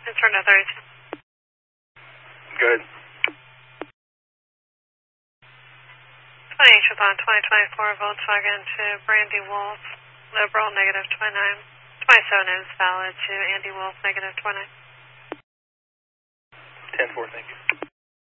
Turn to 32. Good. 28 Chevron 2024 Volkswagen to Brandy Wolf, Liberal, negative 29. 27 is valid to Andy Wolf, negative 20. 10-4, thank you.